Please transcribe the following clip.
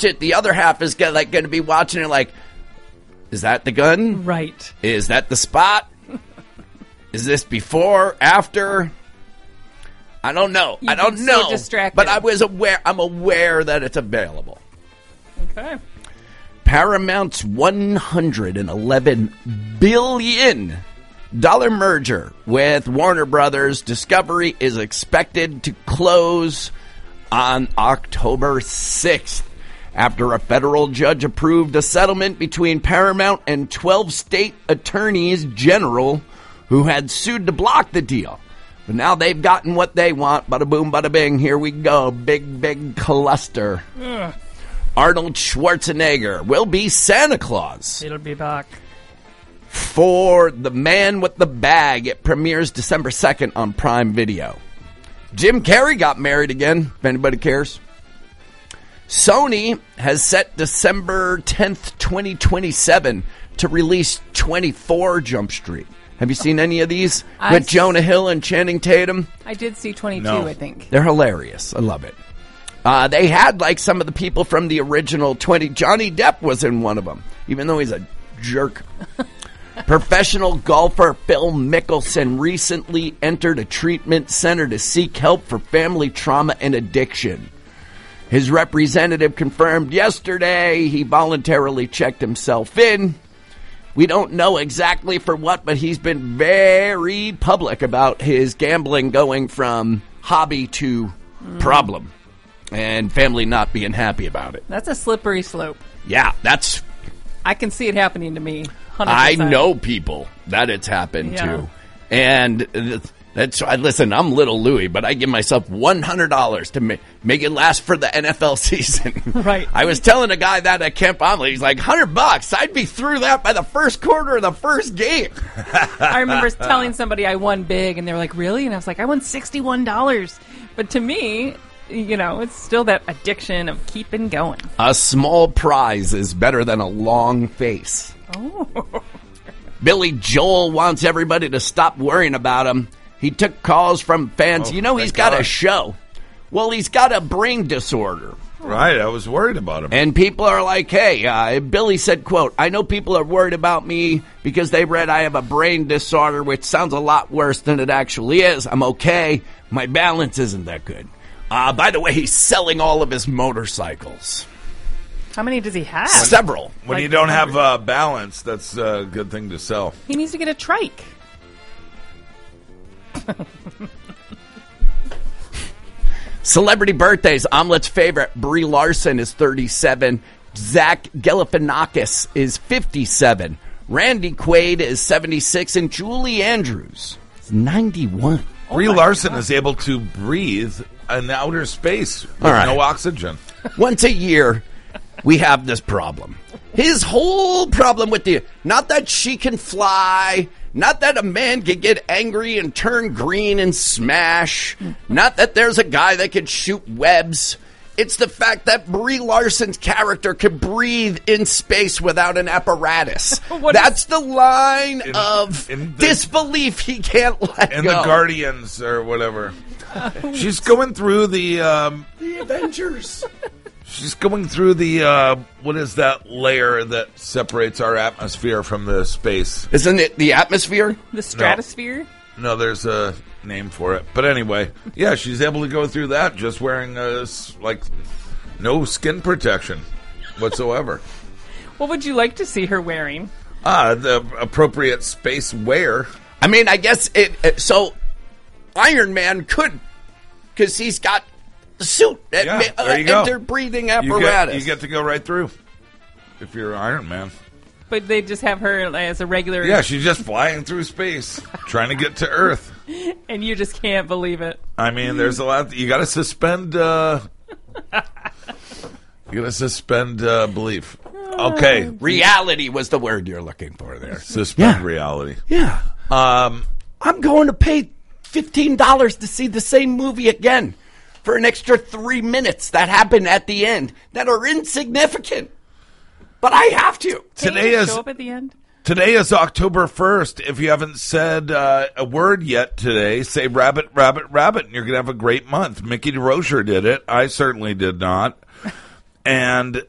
watch it, the other half is going to be watching it like, is that the gun? Right. Is that the spot? Is this before, after? I don't know. I don't know. So distracted. But I'm aware that it's available. Okay. Paramount's $111 billion merger with Warner Brothers Discovery is expected to close on October 6th after a federal judge approved a settlement between Paramount and 12 state attorneys general who had sued to block the deal. But now they've gotten what they want. Bada boom, bada bing. Here we go. Big cluster. Ugh. Arnold Schwarzenegger will be Santa Claus. It'll be back. For The Man with the Bag. It premieres December 2nd on Prime Video. Jim Carrey got married again, if anybody cares. Sony has set December 10th, 2027 to release 24 Jump Street. Have you seen any of these with Jonah Hill and Channing Tatum? I did see 22, No. I think. They're hilarious. I love it. They had like some of the people from the original 20. Johnny Depp was in one of them, even though he's a jerk. Professional golfer Phil Mickelson recently entered a treatment center to seek help for family trauma and addiction. His representative confirmed yesterday he voluntarily checked himself in. We don't know exactly for what, but he's been very public about his gambling going from hobby to problem and family not being happy about it. That's a slippery slope. Yeah, that's... I can see it happening to me. 100%. I know people that it's happened to. And listen, I'm little Louie, but I give myself $100 to make it last for the NFL season. Right. I was telling a guy that at Camp Omley, he's like, $100, I'd be through that by the first quarter of the first game. I remember telling somebody I won big, and they were like, really? And I was like, I won $61. But to me, it's still that addiction of keeping going. A small prize is better than a long face. Oh. Billy Joel wants everybody to stop worrying about him. He took calls from fans. He's got a show. Well, he's got a brain disorder. Right, I was worried about him. And people are like, hey, Billy said, quote, I know people are worried about me because they read I have a brain disorder, which sounds a lot worse than it actually is. I'm okay. My balance isn't that good. By the way, he's selling all of his motorcycles. How many does he have? Several. When you don't have balance, that's a good thing to sell. He needs to get a trike. Celebrity birthdays. Omelet's favorite, Brie Larson, is 37. Zach Galifianakis is 57. Randy Quaid is 76. And Julie Andrews is 91. Brie Larson is able to breathe in outer space with no oxygen. Once a year, we have this problem. His whole problem with not that she can fly, not that a man can get angry and turn green and smash, not that there's a guy that can shoot webs. It's the fact that Brie Larson's character could breathe in space without an apparatus. That's the line of disbelief he can't let go. In the Guardians or whatever. She's going through the Avengers. She's going through the, what is that layer that separates our atmosphere from the space? Isn't it the atmosphere? The stratosphere? No, there's a name for it. But anyway, yeah, she's able to go through that just wearing, no skin protection whatsoever. What would you like to see her wearing? The appropriate space wear. I mean, I guess so Iron Man could, because he's got the suit. There you go. Breathing apparatus. You get to go right through if you're Iron Man. But they just have her as a regular... Yeah, she's just flying through space, trying to get to Earth. And you just can't believe it. I mean, there's a lot... You got to suspend... belief. Okay. Reality was the word you're looking for there. Suspend reality. Yeah. I'm going to pay $15 to see the same movie again for an extra 3 minutes that happen at the end that are insignificant. But I have to. Show up at the end? Today is October 1st. If you haven't said a word yet today, say rabbit, rabbit, rabbit, and you're going to have a great month. Mickey DeRocher did it. I certainly did not. And